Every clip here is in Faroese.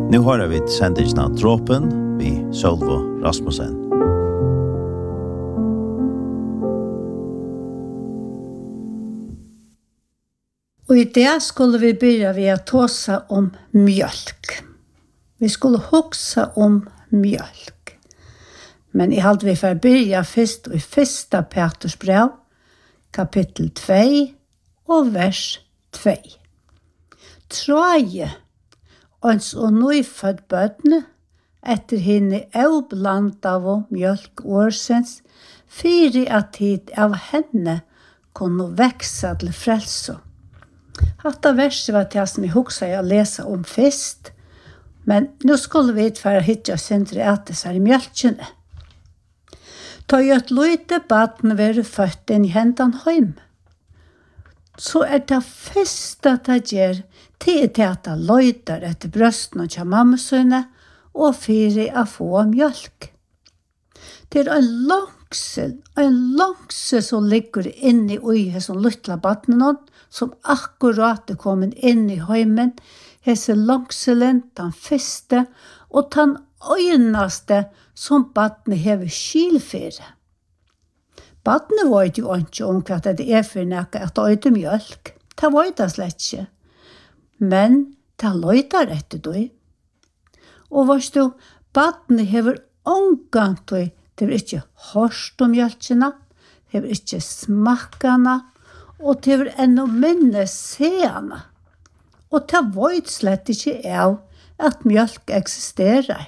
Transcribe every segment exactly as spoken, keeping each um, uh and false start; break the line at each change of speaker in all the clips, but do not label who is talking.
Nu har vi sendingen av Dråpen vid Sølvo Rasmussen.
Og i det skulle vi begynne ved å tåse om mjölk. Vi skulle hoksa om mjölk. Men jeg hadde vi for å begynne først i første Petrus brev, kapittel två og vers två. Tråje, ons og nøyfødt bødne, etter henne avblant av mjölk årsens, fyri at tid av henne kunne vekse til frelse. Hatta verset var det som jeg husker å lese om først, men nå skulle vi utføre hitja sindre at det er i mjölkene. Ta jo et løyte baden være født inn i hendan heim. Så er det første det gjør til at det løyter etter brøsten og mammasønne og fyri å få mjölk. Det er en langsel, en langsel som ligger inne i øyet som lytla badnen, som akkurat er kommet inn i heimen, hese langselen, den første, og den øynaste som badnen hever skilfere. Badnen vet jo ikke om hva det er for noe at det øyde mjölk. Det vet det slett ikke. Men det løyter etter det. Og varst du, badnen hever omgang til det er ikke hørst om mjölkene, det er ikke smakkene, og det er enda minne seene. Og det vet slett ikke av at mjölk eksisterer.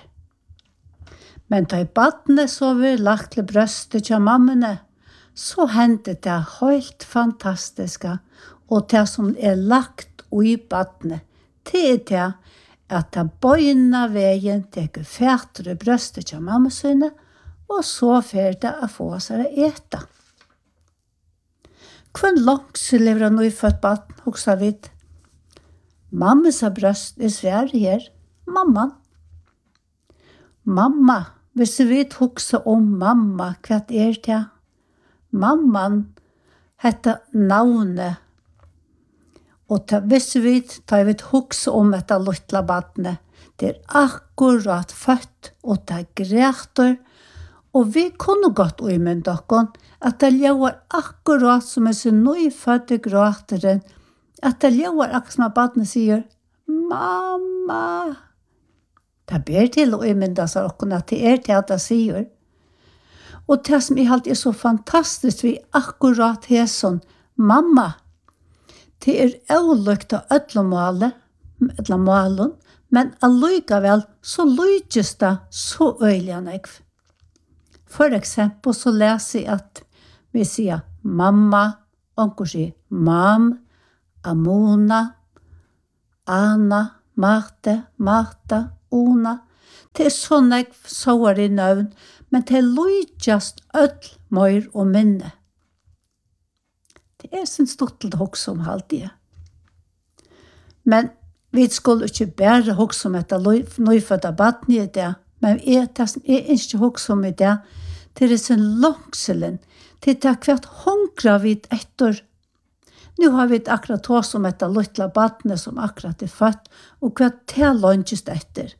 Men da i badene så vi lagt til brøstet til mammene, så hendte det helt fantastiske, og det som er lagt i badene, det er det at det bøyna veien teker fætere brøstet til mammasønne, og så ferdig å få seg å ete. Hvem langt så lever han i født baden, hoksa vidt. Mammas brøst er svære her, mamman. Mamma, hvis vi hoksa om mamma, hva er det? Mamman heter navnet. Og ta, hvis vi tar vi hoksa om dette luttla badene, det er akkurat født, og det er greter, og vi kunne godt umynda oss at det lever akkurat som er så nøyfødde gråteren, at det lever akkurat som at badene sier, mamma. Det ber til å umynda seg oss at det er til at det sier. Og det som er alltid så fantastisk, vi akkurat er sånn, mamma, det er avlykt av ødlemålet, ødlemålen, men allikevel så lykkes det så øyelig enn jeg. For eksempel så leser jeg at vi sier mamma, onkel sier mam, Amona, Anna, Marte, Marta, Ona. Det er sånn jeg sår i navn, men det lykkes ødel, møyr og minne. Det er sin stuttel å hokse om halvdige. Men vi skulle ikke bare hokse om etter nøyfødde badene i det, men jeg, det som jeg ikke hokse om i det, det er sin langselen, til det er hvert hongre vidt etter. Nå har vi akkurat tås om etter luttla badene som akkurat er født, og hvert det lønges etter.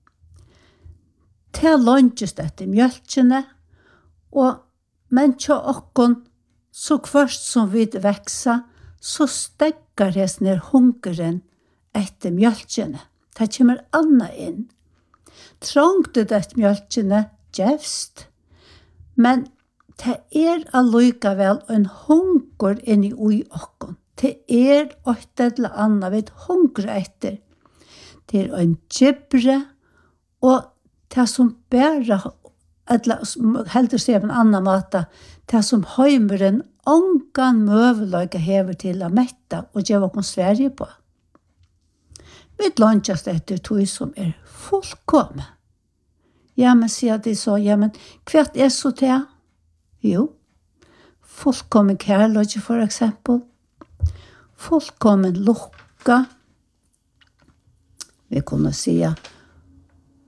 Det lønges etter mjölkene, og men til okken, så først som vi vekser, så stegger det ned hungeren etter mjölkene. Det kommer annet inn. Trångte det mjölkene djevst, men det er allikevel en hunger inni ui okken. Det er et eller annet vi hungrer etter. Det er en gibre, og det som bare, eller heldur seg på en annen måte, det som heimeren ongan møveløyga hever til å mette og gjøre oss Sverige på. Vi lønges etter tog som er fullkomne. Ja, men sier de så, ja, men hva er så det? Jo, fullkommen kærløyge for eksempel. Fullkommen lukka. Vi kunne si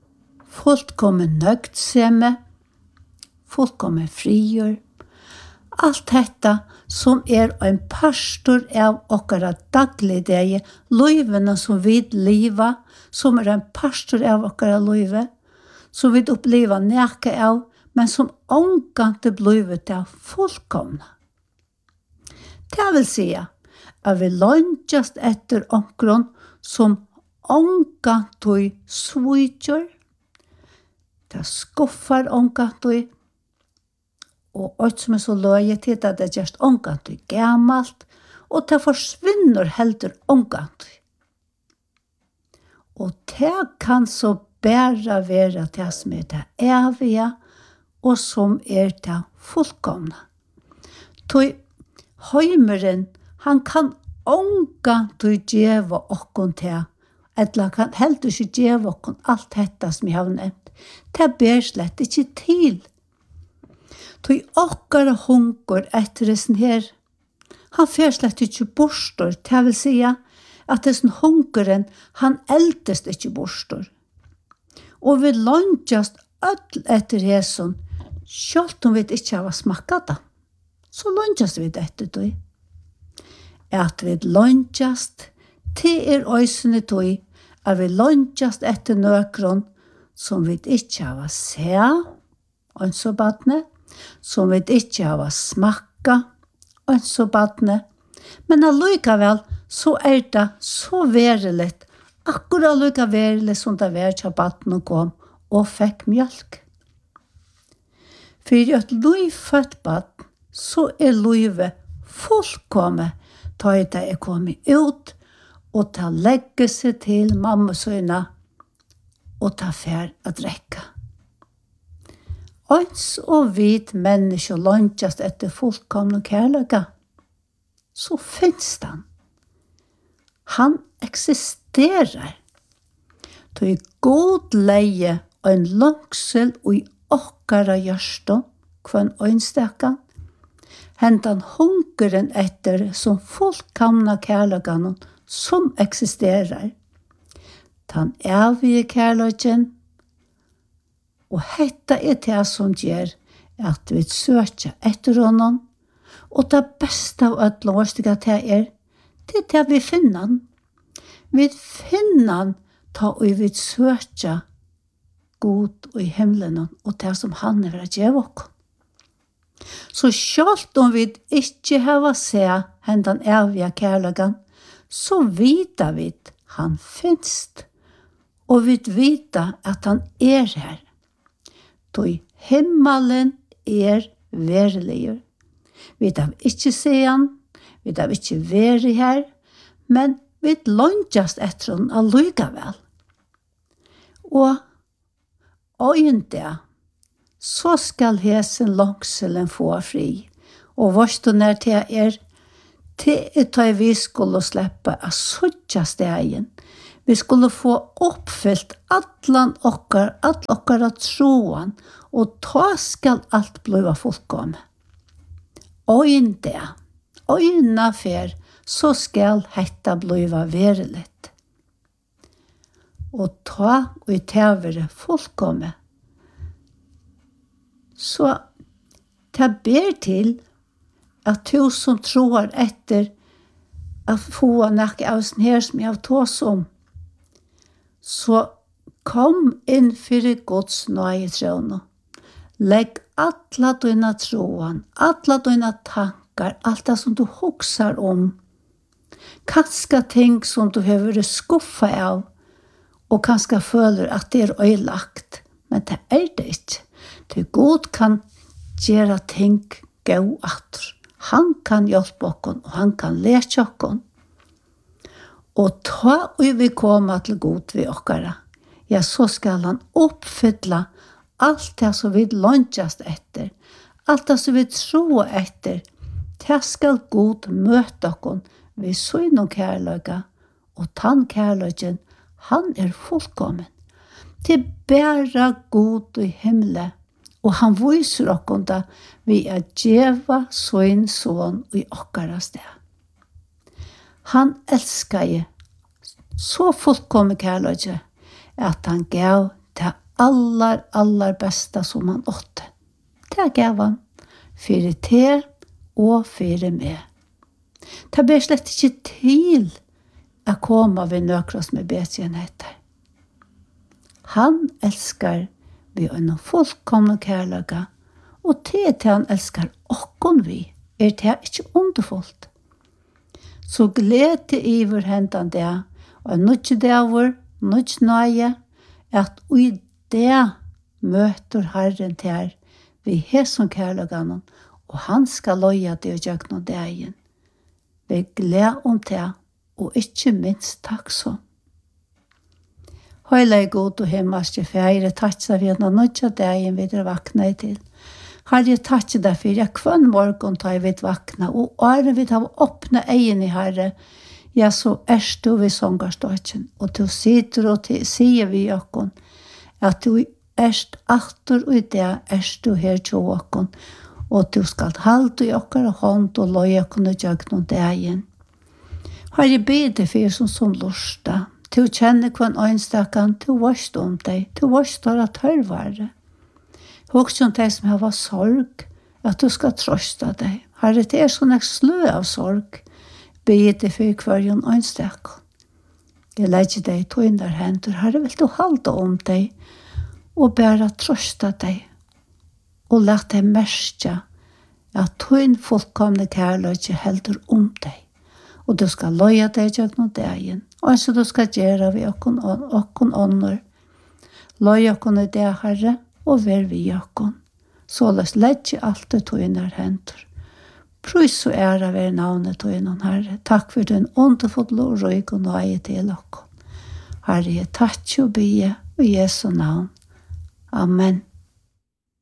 fullkommen nøgtsemme. Fullkommen frigjør. Alt detta som er en pastor av okkara dagligdeie, løyvene som vi liva, som er en pastor av okkara løyve, som vi oppleva neka av, men som ångante blivet av fullkomna. Det vil säga at vi løngjast etter onkron som ångante svitjør, det skuffar ångante, og alt som er så løye til at det gjørst ångant og gammalt, og det forsvinner heldur ångant. Og det kan så bare være det som er det evige, og som er det fullkomna. Toi heimeren, han kan ångant og djeva okkon til, eller kan heldur ikke djeva okkon alt dette som jeg har nevnt. Det ber slett ikke til. Toi okkara hunker etter dessen her, han fer slett ikke bostor, det vil säga at dessen hunkeren, han eldest ikke bostor. Og vi løngjast öll etter hesson, sjalt om vi ikke har smakkat det, så løngjast vi etter toi. At vi løngjast, til er øysene toi, at vi løngjast etter nøkron, som vi ikke har sett, og så badne, som vi ikke har smakka, og så badne. Men allikevel så er det så veriligt, akkurat allikevel veriligt som det var til badne kom og fikk mjölk. For et løyfødt badne, så er løyve fullkomme, da det er kommet ut, og ta legge seg til mamma søyna, og ta fær å drekke. Ons og vit mennesker løngjast etter fullkomne kærløyga, så finnes han. Han eksisterer. Det er god leie og en langsel og i okkara hjørstå, kvann øynsteka. Hentan hunkeren etter som fullkomne kærløyga som eksisterer. Tan evige kærløygen, og hetta er det som gjør at vi søker etter honom, og det beste av at låstiga det er, det er det vi finner han. Vi finner han ta og vi søker god og i himmelen, og det som han er at gjøre oss. Så selv om vi ikke har sett hendan evige kærløygen, så vet vi at han finnes, og vi vet at han er her. Toi himmelen er verilig. Vi har ikke se han, vi har ikke vært her, men vi løngjast etter han allikevel. Og øynte, så skal hesen langselen få fri. Og hvorst og nær til er, til at vi skulle slippe av suttja stegen. Vi skulle få oppfyllt allan okkar, all okkara troan, og ta skal alt bliva fullkomme. Øyn det, øyna fer, så skal hetta bliva veriligt. Og ta og i tevere fullkomme. Så det ber til at du som tror etter at få nekke av sånn her som jeg har tås om, så kom inn fyrir Guds nøye trådene. Legg alla dina troen, alla dina tankar, alt det som du huksar om. Kanskje ting som du har vært skuffa av, og kanskje føler at det er øylagt. Men det er det ikke. Det Gud kan gjøre ting gå atter. Han kan hjelpe oss, og han kan leke oss. Og ta og vi kommer til Gud ved okkara, ja, så skal han oppfylle alt det som vi løngjast etter, alt det som vi tror etter, det skal Gud møte oss ved søgn kærløyga, og tann kærløygen, han er fullkommen. Det er bare Gud i himmelen, og han viser oss det ved å gjøre søgn sånn i okkara sted. Han elsker jeg så fullkommen kærløyge at han gav det aller, aller beste som han åtte. Det gav han for det og fyrir meg. Det ber slett ikke til å komme ved nøkros med bedre enn dette. Han elskar vi en fullkomne kærlega, og til til han elskar okkon vi, er det ikke underfullt. Så glede iver hentan det, og nødje davor, nødje nøye, at ui det møter Herren til vi har som kærleganen, og han skal loja det og gjøre noe dagen. Vi gleder om det, og ikke minst takk så. Høyla er god og himmelske feire, takk så vi har nødja dagen vi er vakna til. Herre, takk deg for jeg kvann morgen tar vi vakna, og åre vi tar åpne egen i Herre, ja, så erst du vi sångarståken, og du sitter og til, sier vi okkon, at du erst atter og i det erst du her til okkon, og du skal halde i okkar hånd og løy okkon og gjøre noen dagen. Herre, bede for som som lusta, du kjenner kvann øynstakken, du varst om deg, du varst der at hørvare. Også om deg som har sorg, at du skal trøste deg. Herre, det er sånn jeg slø av sorg, bede for hver øynstakken. Jeg legger deg to inn der hender, Herre, vil du halde om deg, og bare trøste deg, og lagt deg merke, at tøyn fullkomne kærlighet helder om deg, og du skal løye deg gjennom dagen, og så du skal gjøre vi okkon ånder. Løye okkon i det, Herre, og vær vi okkon. Så la oss legge alt det tøyner henter. Prøys og ære være navnet tøyner, Herre. Takk for den underfulle og røyk og nøye til okkon. Herre, jeg takk og bie, og Jesu navn. Amen.